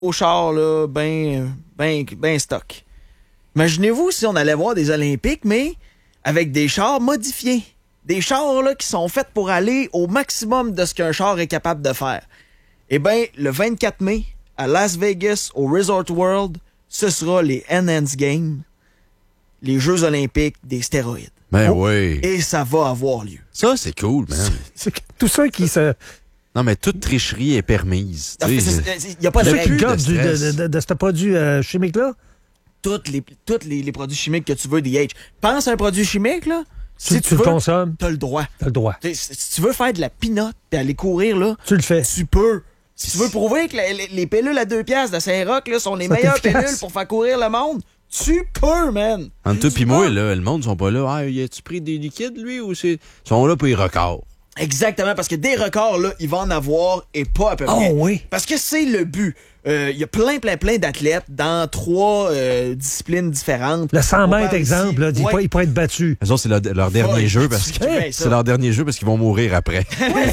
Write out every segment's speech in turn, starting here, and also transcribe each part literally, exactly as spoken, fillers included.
au char, là, ben, ben, ben stock. Imaginez-vous si on allait voir des Olympiques, mais avec des chars modifiés. Des chars là, qui sont faits pour aller au maximum de ce qu'un char est capable de faire. Eh bien, le vingt-quatre mai, à Las Vegas, au Resort World, ce sera les Enhanced Games, les Jeux olympiques des stéroïdes. Ben oh, oui. Et ça va avoir lieu. Ça, c'est cool, man. C'est tout ça qui se... Non, mais toute tricherie est permise. Il n'y a pas de Ceux qui règle. gardent du- de, de, de, de ce produit euh, chimique-là? Tous les, toutes les, les produits chimiques que tu veux, D H. Pense à un produit chimique, là. Si, Si tu tu le veux, consommes, t'as le droit. t'as le droit. T'sais, Si si tu veux faire de la pinotte et aller courir, là, Tu le fais. tu peux. Si tu veux prouver que la- les, les pilules à deux piastres de Saint-Roch là, sont les C'est meilleures efficace. pilules pour faire courir le monde, tu peux, man. Entre toi Tu pis peux. moi, là, le monde sont pas là. Ah, y a-tu pris des liquides, lui, ou c'est. Ils sont là pour les records. Exactement, parce que des records, là, il va en avoir et pas à peu près. Oh oui. Parce que c'est le but. Il euh, y a plein, plein, plein d'athlètes dans trois euh, disciplines différentes. Le cent On mètres, parle exemple, ici- là, il, Ouais. pourrait, il pourrait être battu. Eux autres, c'est leur, leur dernier Ouais, jeu tu- parce tu- que. tu fais ça. C'est leur dernier jeu parce qu'ils vont mourir après.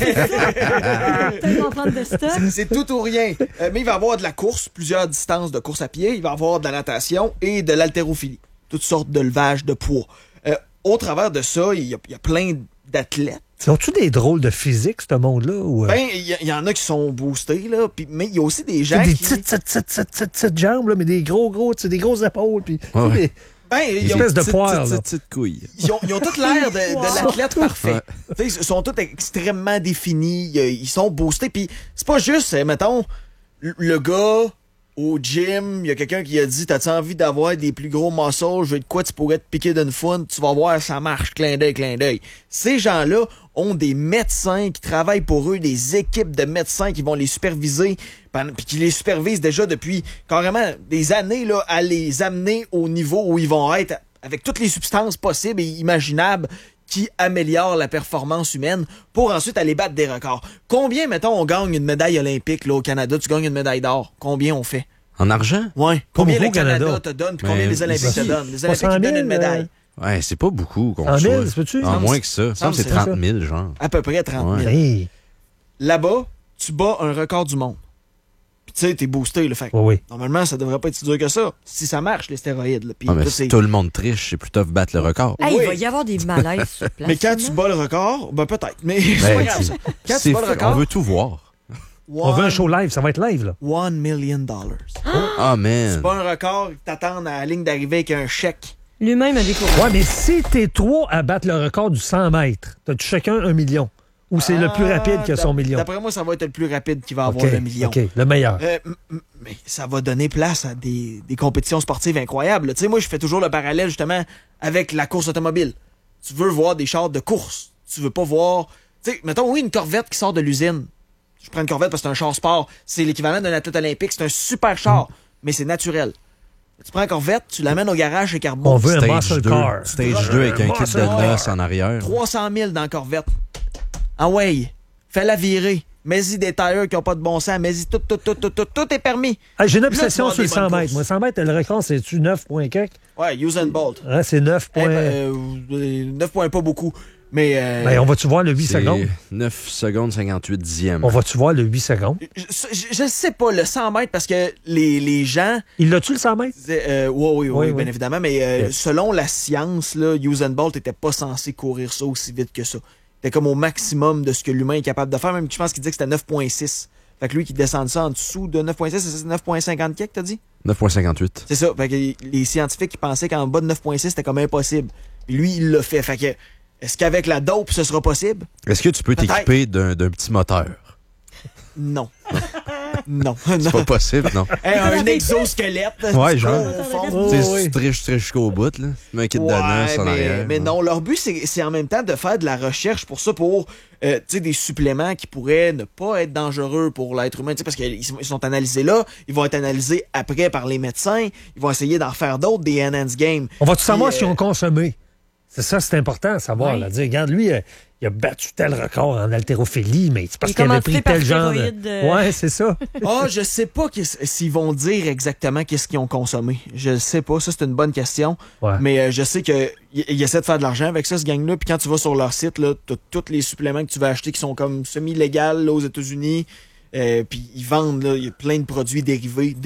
Tellement prendre de stock. C'est tout ou rien. Euh, mais il va y avoir de la course, plusieurs distances de course à pied. Il va y avoir de la natation et de l'haltérophilie. Toutes sortes de levages de poids. Euh, au travers de ça, il y, a- il y a plein d'athlètes. Ont-tu des drôles de physique, ce monde-là? Ou, euh, Ben, il y, y en a qui sont boostés, là. Pis, mais il y a aussi des gens des qui... petites, petites, petites, petites, petites, petites jambes, là, mais des gros, gros, tu sais, des grosses épaules. Puis, Ouais. tu sais, Ben, ils Des ont, espèces de Petite, poire, petite, là. petite, petite couille. ils ont, ils ont tous l'air de, de l'athlète parfait. Ouais. Tu sais, Ils sont tous extrêmement définis. euh, Ils sont boostés. Puis c'est pas juste, euh, mettons, le- le gars au gym, il y a quelqu'un qui a dit, t'as-tu envie d'avoir des plus gros muscles? Je veux de quoi tu pourrais te piquer d'une foune? Tu vas voir, ça marche. Clin d'œil, clin d'œil. Ces gens-là ont des médecins qui travaillent pour eux, des équipes de médecins qui vont les superviser, pendant- puis qui les supervisent déjà depuis carrément des années là, à les amener au niveau où ils vont être avec toutes les substances possibles et imaginables qui améliorent la performance humaine pour ensuite aller battre des records. Combien, mettons, on gagne une médaille olympique là, au Canada? Tu gagnes une médaille d'or. Combien on fait? En argent? Ouais. Combien Beaucoup le au Canada. Canada te donne, puis combien Mais les Olympiques te ici, donnent? Les pas Olympiques cent te donnent mille, une médaille. Ouais, c'est pas beaucoup qu'on cent mille, reçoit. ça peut-tu? En Semble- moins que ça. Ça me semble que c'est semble trente mille, genre. À peu près trente mille. Ouais. Hey. Là-bas, tu bats un record du monde. Puis tu sais, t'es boosté, le fait. que Oui, oui. Normalement, ça devrait pas être si dur que ça. Si ça marche, les stéroïdes. Là. Puis Ah, mais là, si c'est- tout le monde triche, c'est plus tough battre le record. Hey, Oui. il va y avoir des malaises sur place. Mais quand tu sûrement. bats le record, ben peut-être. Mais c'est Ben, pas grave, tu- ça. Quand c'est tu bats le fait, record, on veut tout voir. On veut un show live, ça va être live, là. one million dollars. Ah, Tu man. bats un record, ils t'attendent à la ligne d'arrivée avec un chèque. Lui-même a découvert. Ouais, mais si t'es trois à battre le record du cent mètres, t'as-tu chacun un million? Ou c'est le plus Ah, rapide qui a son d'ap- million? D'après moi, ça va être le plus rapide qui va OK, avoir le million. OK, le meilleur. Euh, m- m- mais ça va donner place à des, des compétitions sportives incroyables. Tu sais, moi, je fais toujours le parallèle, justement, avec la course automobile. Tu veux voir des chars de course. Tu veux pas voir... Tu sais, mettons, oui, une Corvette qui sort de l'usine. Je prends une Corvette parce que c'est un char sport. C'est l'équivalent d'un athlète olympique. C'est un super char, mais c'est naturel. Tu prends une Corvette, tu l'amènes au garage chez Carbone. On veut un Stage muscle deux. car. Stage deux avec un kit de noces en arrière. trois cent mille dans la Corvette. Ah ouais, fais-la virer. Mets-y des tailleurs qui n'ont pas de bon sens. Mets-y tout, tout, tout, tout, tout, tout est permis. Ah, j'ai une Là, tu vas obsession avoir sur le des cent bonnes mètres. courses. Moi, cent mètres, le record, c'est-tu neuf points quelque? Ouais, use and bolt. Hein, c'est neuf Eh points. ben, euh, neuf points pas beaucoup. Mais. Euh, Ben, on va-tu voir le huit C'est secondes? neuf secondes cinquante-huit dixièmes. On va-tu voir le huit secondes? je, je, je sais pas, le cent mètres, parce que les, les gens. Il l'a-tu le cent mètres? disaient, Euh, oui, oui, oui, Oui, bien oui. évidemment. Mais euh, Yes. selon la science, là, Usain Bolt n'était pas censé courir ça aussi vite que ça. C'était comme au maximum de ce que l'humain est capable de faire. Même je pense qu'il disait que c'était neuf virgule six. Fait que lui qui descend ça en dessous de neuf virgule six, c'est neuf virgule cinquante quelque, t'as dit? neuf virgule cinquante-huit. C'est ça. Fait que les scientifiques ils pensaient qu'en bas de neuf virgule six, c'était comme impossible. Puis lui, il l'a fait. Fait que, est-ce qu'avec la dope, ce sera possible? Est-ce que tu peux Peut-être. t'équiper d'un d'un petit moteur? Non. non. C'est non. pas possible, non. Hey, un exosquelette. Ouais, du genre. coup, au fond. Oh, Tu sais, oui. si tu triches, tu triches jusqu'au bout, là. Tu mets un kit de Ouais, noces en mais, arrière. mais non, leur but, c'est c'est en même temps de faire de la recherche pour ça, pour euh, tu sais, des suppléments qui pourraient ne pas être dangereux pour l'être humain. Tu sais, parce qu'ils sont- ils sont analysés là, ils vont être analysés après par les médecins, ils vont essayer d'en faire d'autres, des Enhanced Games. On va-tu savoir Puis, si euh, on consommé? C'est ça, c'est important à savoir. Oui. Là. Dire, regarde, lui, euh, il a battu tel record en haltérophilie, mais c'est parce Il est qu'il avait commandité pris tel par genre de... stéroïdes, euh. Ouais, c'est ça. Ah, je sais pas qu'est-ce- s'ils vont dire exactement qu'est-ce qu'ils ont consommé. Je sais pas, ça c'est une bonne question. Ouais. Mais euh, je sais qu'ils ils essaient de faire de l'argent avec ça, ce gang-là. Puis quand tu vas sur leur site, là, t'as tous les suppléments que tu vas acheter qui sont comme semi-légaux là, aux États-Unis. Euh, puis ils vendent, là, il y a plein de produits dérivés.